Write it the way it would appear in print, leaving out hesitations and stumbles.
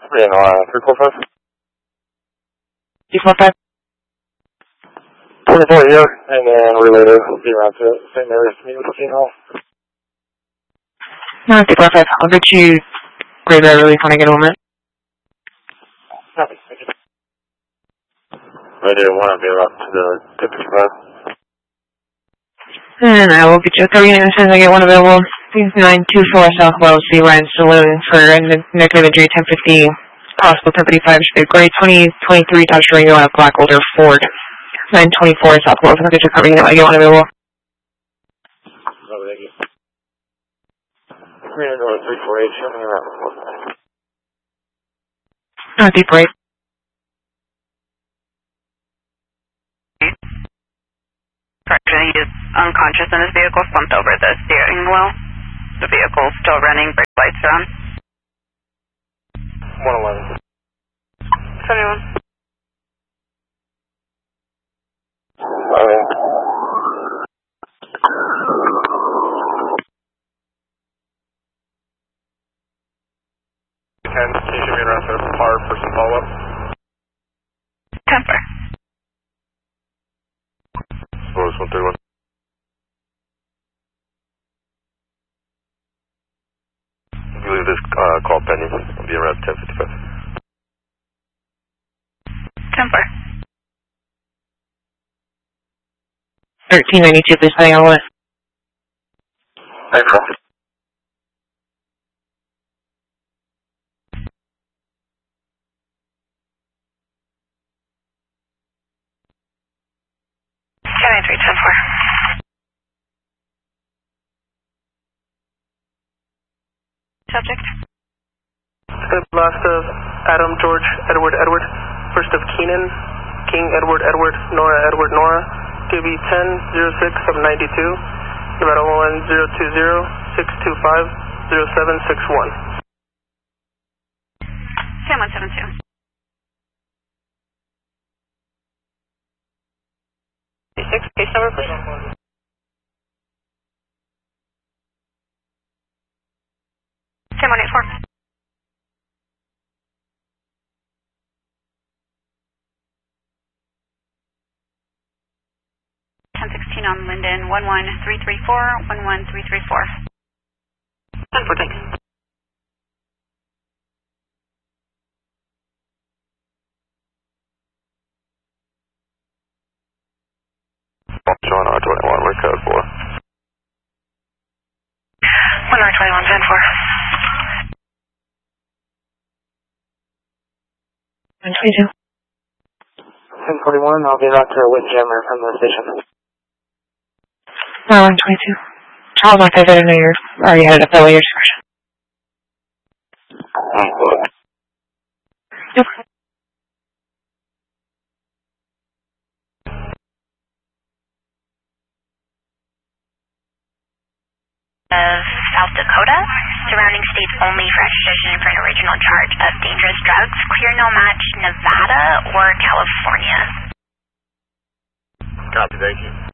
Yeah, no, 345. 245. 24 here, and then related will be around to St. Mary's to meet with the St. Hall. No, 245. I'll get you graveyard relief when I get a moment. Copy, thank you. Radio 1, I'll be around to the 255. And I will get you a 39 as soon as I get one available. 924 South Wells, C. Ryan Saloon for negative imagery 1050. Possible 1055 should be a gray 2023 Dodge Durango out of black older Ford. 924 South Wells, I'll get you a cover unit when I get one available. Oh, thank you. Radio North 348, show me around. Deep right. Correction, he is unconscious and his vehicle slumped over the steering wheel. The vehicle is still running, brake lights are on. 111. 71. Can you show me around to par for some follow-up? Temper. Suppose 131. I believe this call pending. I'll be around 1055. Temper. 1392, please, hang on with. Thanks, bro. Subject. Last of Adam, George, Edward, Edward. First of Keenan, King, Edward, Edward, Nora, Edward, Nora. QB 1006 of 92. Nevada 10206250761. Sam 172. Case number, please. Sam 184. On Linden 11334 11334. 10-4, thanks. John R21, we're code 4. 1R21, 10-4. 122. 1041, I'll be around to Windjammer from the station. 122. Charles, I didn't know you're already had a fellow years first. Yep. South Dakota, surrounding states only for extradition for an original charge of dangerous drugs. Clear no match, Nevada or California. Copy, thank you.